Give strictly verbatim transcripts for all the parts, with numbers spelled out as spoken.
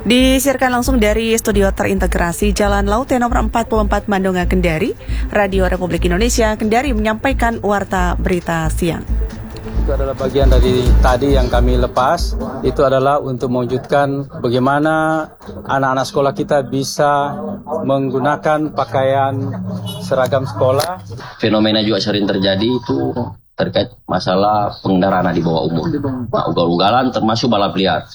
Disiarkan langsung dari studio terintegrasi Jalan Laut nomor empat puluh empat Mandonga, Kendari, Radio Republik Indonesia Kendari menyampaikan warta berita siang. Itu adalah bagian dari tadi yang kami lepas, itu adalah untuk mewujudkan bagaimana anak-anak sekolah kita bisa menggunakan pakaian seragam sekolah. Fenomena juga sering terjadi itu terkait masalah pengendara anak di bawah umur, nah, ugal-ugalan termasuk balap liar.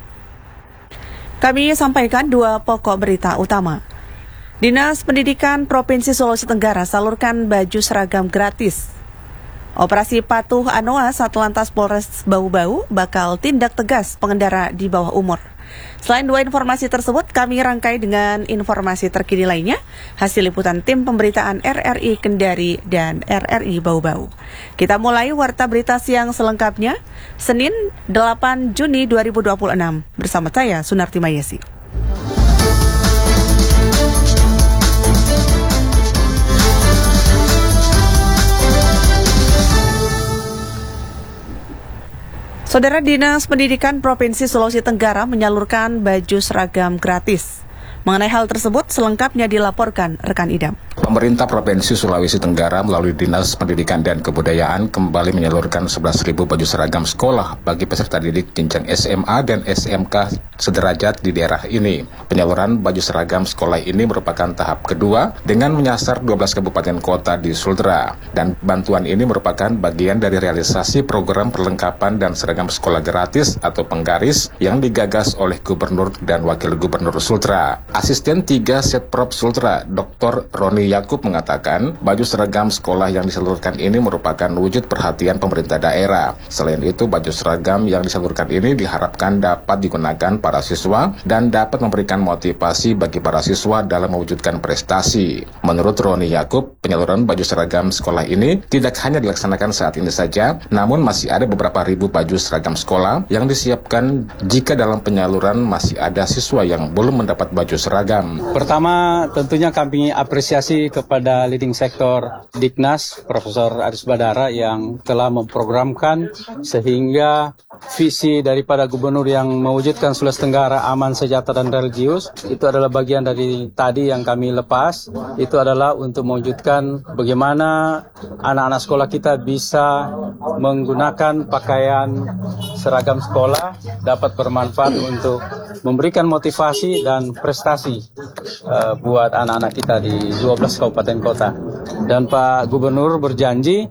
Kami sampaikan dua pokok berita utama. Dinas Pendidikan Provinsi Sulawesi Tenggara salurkan baju seragam gratis. Operasi Patuh Anoa Satlantas Polres Bau-Bau bakal tindak tegas pengendara di bawah umur. Selain dua informasi tersebut, kami rangkai dengan informasi terkini lainnya, hasil liputan tim pemberitaan R R I Kendari dan R R I Bau-Bau. Kita mulai warta berita siang selengkapnya, Senin delapan Juni dua ribu dua puluh enam, bersama saya Sunarti Mayesi. Saudara, Dinas Pendidikan Provinsi Sulawesi Tenggara menyalurkan baju seragam gratis. Mengenai hal tersebut, selengkapnya dilaporkan rekan Idam. Pemerintah Provinsi Sulawesi Tenggara melalui Dinas Pendidikan dan Kebudayaan kembali menyalurkan sebelas ribu baju seragam sekolah bagi peserta didik jenjang S M A dan S M K sederajat di daerah ini. Penyaluran baju seragam sekolah ini merupakan tahap kedua dengan menyasar dua belas kabupaten kota di Sultra. Dan bantuan ini merupakan bagian dari realisasi program perlengkapan dan seragam sekolah gratis atau penggaris yang digagas oleh Gubernur dan Wakil Gubernur Sultra. Asisten tiga Setprop Sultra, Doktor Roni Yakub mengatakan, baju seragam sekolah yang disalurkan ini merupakan wujud perhatian pemerintah daerah. Selain itu, baju seragam yang disalurkan ini diharapkan dapat digunakan para siswa dan dapat memberikan motivasi bagi para siswa dalam mewujudkan prestasi. Menurut Roni Yakub, penyaluran baju seragam sekolah ini tidak hanya dilaksanakan saat ini saja, namun masih ada beberapa ribu baju seragam sekolah yang disiapkan jika dalam penyaluran masih ada siswa yang belum mendapat baju seragam. Pertama, tentunya kami apresiasi kepada leading sektor Diknas, Profesor Aris Badara yang telah memprogramkan sehingga visi daripada gubernur yang mewujudkan Sulawesi Tenggara aman, sejahtera, dan religius, itu adalah bagian dari tadi yang kami lepas, itu adalah untuk mewujudkan bagaimana anak-anak sekolah kita bisa menggunakan pakaian seragam sekolah dapat bermanfaat untuk memberikan motivasi dan prestasi uh, buat anak-anak kita di dua belas kabupaten kota. Dan Pak Gubernur berjanji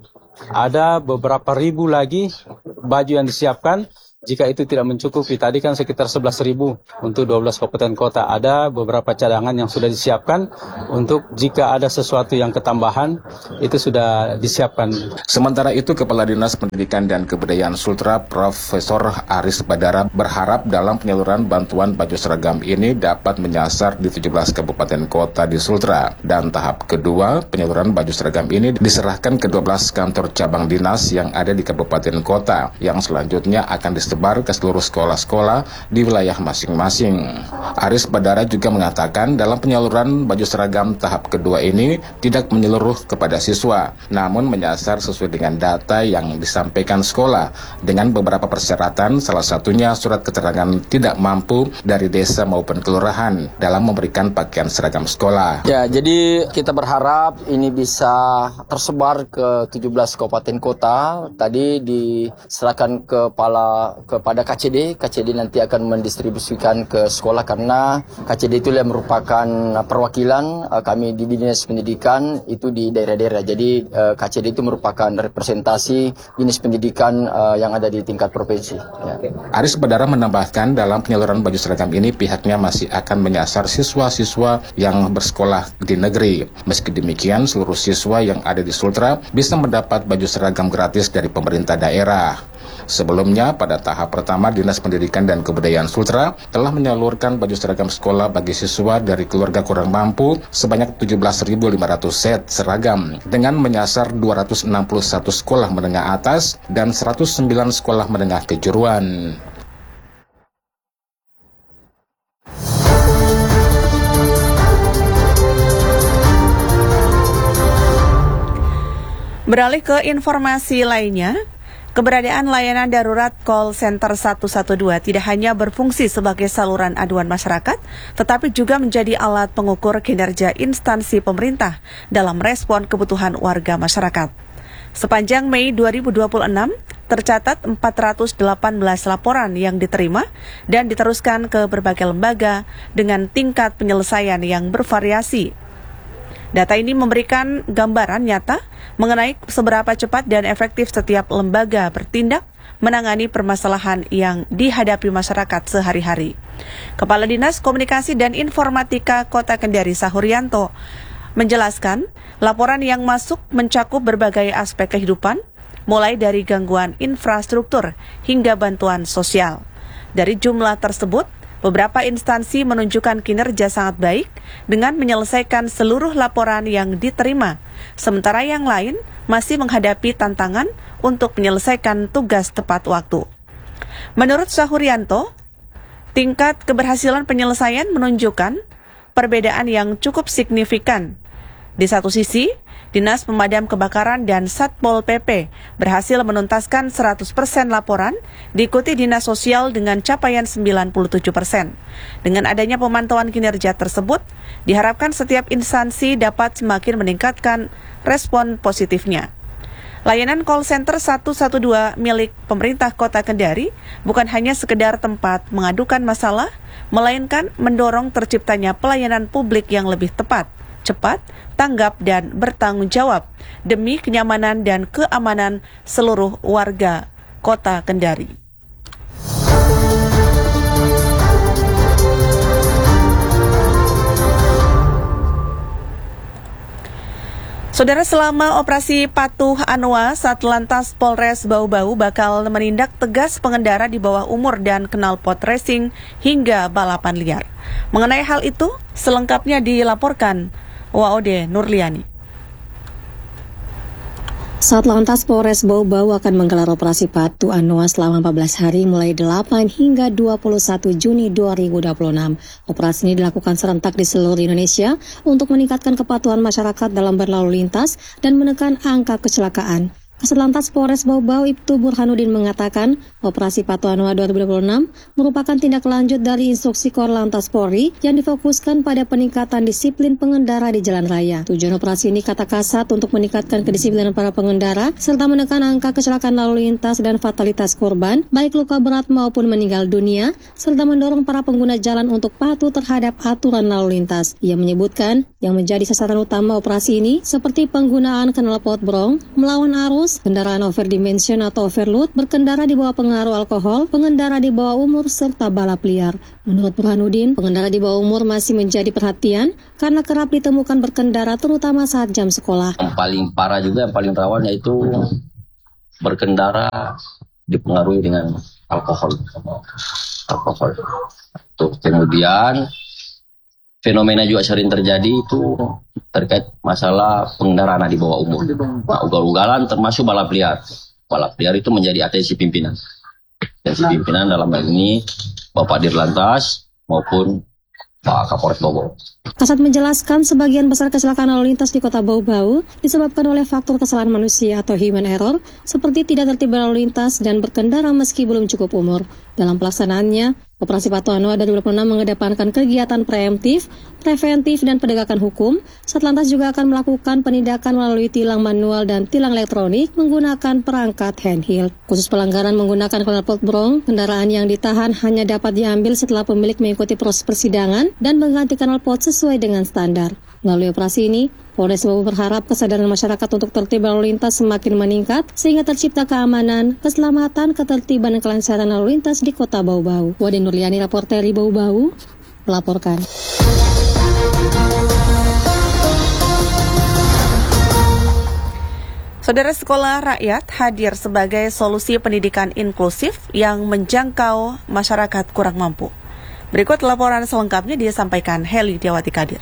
ada beberapa ribu lagi baju yang disiapkan. Jika itu tidak mencukupi, tadi kan sekitar sebelas ribu untuk dua belas kabupaten kota. Ada beberapa cadangan yang sudah disiapkan untuk jika ada sesuatu yang ketambahan, itu sudah disiapkan. Sementara itu, Kepala Dinas Pendidikan dan Kebudayaan Sultra, Profesor Aris Badara, berharap dalam penyaluran bantuan baju seragam ini dapat menyasar di tujuh belas kabupaten kota di Sultra. Dan tahap kedua, penyaluran baju seragam ini diserahkan ke dua belas kantor cabang dinas yang ada di kabupaten kota, yang selanjutnya akan disebar Sebar ke seluruh sekolah-sekolah di wilayah masing-masing. Aris Badara juga mengatakan dalam penyaluran baju seragam tahap kedua ini tidak menyeluruh kepada siswa, namun menyasar sesuai dengan data yang disampaikan sekolah dengan beberapa persyaratan, salah satunya surat keterangan tidak mampu dari desa maupun kelurahan dalam memberikan pakaian seragam sekolah. Ya, jadi kita berharap ini bisa tersebar ke tujuh belas kabupaten kota. Tadi diserahkan kepala kepada K C D, K C D nanti akan mendistribusikan ke sekolah karena K C D itu yang merupakan perwakilan uh, kami di Dinas Pendidikan itu di daerah-daerah. Jadi uh, K C D itu merupakan representasi Dinas Pendidikan uh, yang ada di tingkat provinsi. Ya. Aris Badara menambahkan dalam penyaluran baju seragam ini pihaknya masih akan menyasar siswa-siswa yang bersekolah di negeri. Meski demikian, seluruh siswa yang ada di Sultra bisa mendapat baju seragam gratis dari pemerintah daerah. Sebelumnya, pada tahap pertama, Dinas Pendidikan dan Kebudayaan Sultra telah menyalurkan baju seragam sekolah bagi siswa dari keluarga kurang mampu sebanyak tujuh belas ribu lima ratus set seragam dengan menyasar dua ratus enam puluh satu sekolah menengah atas dan seratus sembilan sekolah menengah kejuruan. Beralih ke informasi lainnya, Keberadaan layanan darurat call center seratus dua belas tidak hanya berfungsi sebagai saluran aduan masyarakat, tetapi juga menjadi alat pengukur kinerja instansi pemerintah dalam respon kebutuhan warga masyarakat. Sepanjang Mei dua ribu dua puluh enam, tercatat empat ratus delapan belas laporan yang diterima dan diteruskan ke berbagai lembaga dengan tingkat penyelesaian yang bervariasi. Data ini memberikan gambaran nyata mengenai seberapa cepat dan efektif setiap lembaga bertindak menangani permasalahan yang dihadapi masyarakat sehari-hari. Kepala Dinas Komunikasi dan Informatika Kota Kendari Sahurianto menjelaskan, laporan yang masuk mencakup berbagai aspek kehidupan, mulai dari gangguan infrastruktur hingga bantuan sosial. Dari jumlah tersebut, beberapa instansi menunjukkan kinerja sangat baik dengan menyelesaikan seluruh laporan yang diterima, sementara yang lain masih menghadapi tantangan untuk menyelesaikan tugas tepat waktu. Menurut Sahurianto, tingkat keberhasilan penyelesaian menunjukkan perbedaan yang cukup signifikan. Di satu sisi, Dinas Pemadam Kebakaran dan Satpol P P berhasil menuntaskan seratus persen laporan, diikuti Dinas Sosial dengan capaian sembilan puluh tujuh persen. Dengan adanya pemantauan kinerja tersebut, diharapkan setiap instansi dapat semakin meningkatkan respon positifnya. Layanan call center seratus dua belas milik pemerintah Kota Kendari bukan hanya sekedar tempat mengadukan masalah, melainkan mendorong terciptanya pelayanan publik yang lebih tepat, cepat, tanggap, dan bertanggung jawab demi kenyamanan dan keamanan seluruh warga Kota Kendari. Saudara, selama operasi Patuh Anoa, Satlantas Polres Bau-Bau bakal menindak tegas pengendara di bawah umur dan knalpot racing hingga balapan liar. Mengenai hal itu, selengkapnya dilaporkan W O D Nurliani. Satlantas Polres Bau-Bau akan menggelar operasi Patuh Anoa selama empat belas hari mulai delapan hingga dua puluh satu Juni dua ribu dua puluh enam. Operasi ini dilakukan serentak di seluruh Indonesia untuk meningkatkan kepatuhan masyarakat dalam berlalu lintas dan menekan angka kecelakaan. Satlantas Polres Bau-Bau Ibtu Burhanuddin mengatakan, operasi Patuh Anoa dua ribu dua puluh enam merupakan tindak lanjut dari instruksi Korlantas Polri yang difokuskan pada peningkatan disiplin pengendara di jalan raya. Tujuan operasi ini kata kasat untuk meningkatkan kedisiplinan para pengendara serta menekan angka kecelakaan lalu lintas dan fatalitas korban, baik luka berat maupun meninggal dunia, serta mendorong para pengguna jalan untuk patuh terhadap aturan lalu lintas. Ia menyebutkan yang menjadi sasaran utama operasi ini seperti penggunaan knalpot brong, melawan arus, kendaraan overdimension atau overload, berkendara di bawah pengaruh alkohol, pengendara di bawah umur, serta balap liar. Menurut Burhanuddin, pengendara di bawah umur masih menjadi perhatian karena kerap ditemukan berkendara terutama saat jam sekolah. Yang paling parah juga, yang paling rawan yaitu berkendara dipengaruhi dengan alkohol. Alkohol. Tuh, kemudian fenomena juga sering terjadi itu terkait masalah pengendara di bawah umur. Nah, ugal-ugalan termasuk balap liar. Balap liar itu menjadi atensi pimpinan. Atensi pimpinan dalam hal ini Bapak Dirlantas maupun Pak Kapolres Bau-Bau. Kasat menjelaskan sebagian besar kecelakaan lalu lintas di Kota Bau-Bau disebabkan oleh faktor kesalahan manusia atau human error, seperti tidak tertib lalu lintas dan berkendara meski belum cukup umur. Dalam pelaksanaannya, Operasi Patuh Anoa dua ribu dua puluh enam mengedepankan kegiatan preemptif, preventif, dan penegakan hukum. Satlantas juga akan melakukan penindakan melalui tilang manual dan tilang elektronik menggunakan perangkat handheld. Khusus pelanggaran menggunakan knalpot brong, kendaraan yang ditahan hanya dapat diambil setelah pemilik mengikuti proses persidangan dan mengganti knalpot sesuai dengan standar. Melalui operasi ini, Polres Bau berharap kesadaran masyarakat untuk tertib lalu lintas semakin meningkat sehingga tercipta keamanan, keselamatan, ketertiban, dan kelancaran lalu lintas di Kota Bau-Bau. Wade Nurliani, reporter di Bau-Bau, melaporkan. Saudara, sekolah rakyat hadir sebagai solusi pendidikan inklusif yang menjangkau masyarakat kurang mampu. Berikut laporan selengkapnya disampaikan Heli Diawati Kadir.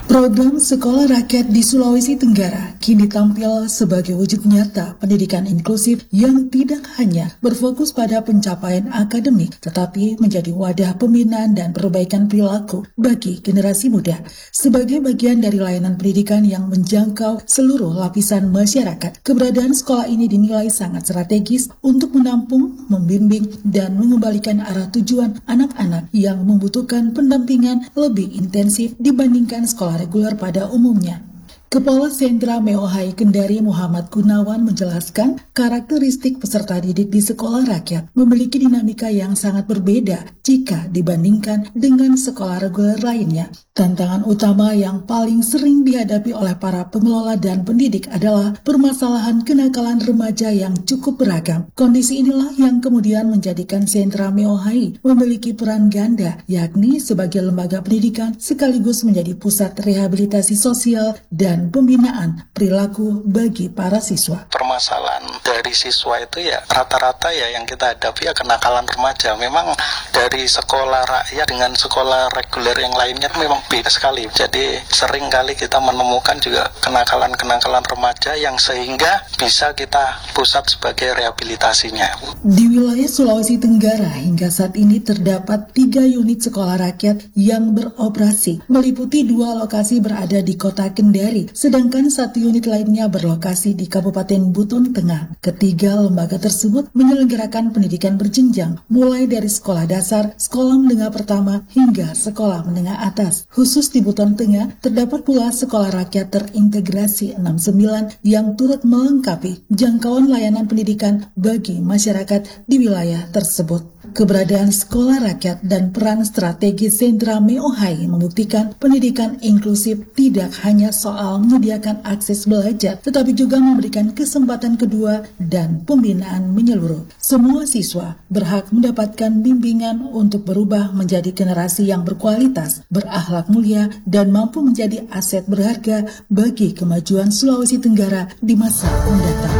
Program Sekolah Rakyat di Sulawesi Tenggara kini tampil sebagai wujud nyata pendidikan inklusif yang tidak hanya berfokus pada pencapaian akademik, tetapi menjadi wadah pembinaan dan perbaikan perilaku bagi generasi muda. Sebagai bagian dari layanan pendidikan yang menjangkau seluruh lapisan masyarakat, keberadaan sekolah ini dinilai sangat strategis untuk menampung, membimbing, dan mengembalikan arah tujuan anak-anak yang membutuhkan pendampingan lebih intensif dibandingkan sekolah reguler pada umumnya. Kepala Sentra M E O H I Kendari Muhammad Gunawan menjelaskan karakteristik peserta didik di sekolah rakyat memiliki dinamika yang sangat berbeda jika dibandingkan dengan sekolah reguler lainnya. Tantangan utama yang paling sering dihadapi oleh para pengelola dan pendidik adalah permasalahan kenakalan remaja yang cukup beragam. Kondisi inilah yang kemudian menjadikan Sentra M E O H I memiliki peran ganda, yakni sebagai lembaga pendidikan sekaligus menjadi pusat rehabilitasi sosial dan pembinaan perilaku bagi para siswa. Permasalahan dari siswa itu ya rata-rata ya yang kita hadapi ya kenakalan remaja. Memang dari sekolah rakyat dengan sekolah reguler yang lainnya memang beda sekali. Jadi sering kali kita menemukan juga kenakalan-kenakalan remaja yang sehingga bisa kita pusat sebagai rehabilitasinya. Di wilayah Sulawesi Tenggara hingga saat ini terdapat tiga unit sekolah rakyat yang beroperasi, meliputi dua lokasi berada di kota Kendari, sedangkan satu unit lainnya berlokasi di Kabupaten Buton Tengah. Ketiga lembaga tersebut menyelenggarakan pendidikan berjenjang, mulai dari sekolah dasar, sekolah menengah pertama, hingga sekolah menengah atas. Khusus di Buton Tengah, terdapat pula sekolah rakyat terintegrasi enam puluh sembilan yang turut melengkapi jangkauan layanan pendidikan bagi masyarakat di wilayah tersebut. Keberadaan sekolah rakyat dan peran strategis Sentra M E O H I membuktikan pendidikan inklusif tidak hanya soal menyediakan akses belajar, tetapi juga memberikan kesempatan kedua dan pembinaan menyeluruh. Semua siswa berhak mendapatkan bimbingan untuk berubah menjadi generasi yang berkualitas, berakhlak mulia, dan mampu menjadi aset berharga bagi kemajuan Sulawesi Tenggara di masa mendatang.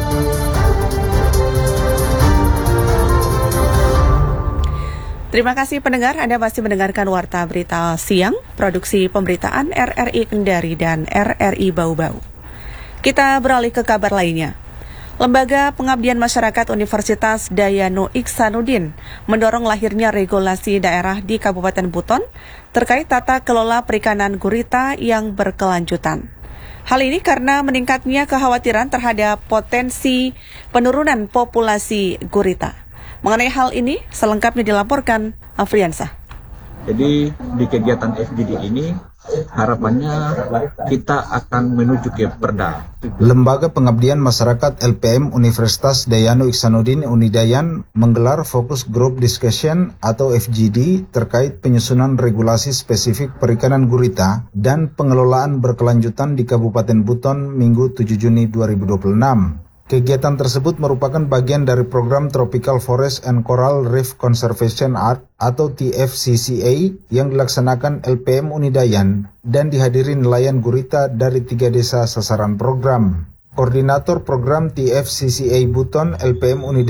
Terima kasih pendengar, Anda masih mendengarkan Warta Berita Siang, produksi pemberitaan R R I Kendari dan R R I Bau-Bau. Kita beralih ke kabar lainnya. Lembaga Pengabdian Masyarakat Universitas Dayanu Iksanuddin mendorong lahirnya regulasi daerah di Kabupaten Buton terkait tata kelola perikanan gurita yang berkelanjutan. Hal ini karena meningkatnya kekhawatiran terhadap potensi penurunan populasi gurita. Mengenai hal ini, selengkapnya dilaporkan Afriansah. Jadi di kegiatan F G D ini harapannya kita akan menuju ke perda. Lembaga Pengabdian Masyarakat L P M Universitas Dayanu Iksanuddin Unidayan menggelar Focus Group Discussion atau F G D terkait penyusunan regulasi spesifik perikanan gurita dan pengelolaan berkelanjutan di Kabupaten Buton Minggu tujuh Juni dua ribu dua puluh enam. Kegiatan tersebut merupakan bagian dari program Tropical Forest and Coral Reef Conservation Art atau T F C C A yang dilaksanakan L P M Unidayan dan dihadiri nelayan gurita dari tiga desa sasaran program. Koordinator program T F C C A Buton L P M Unidayan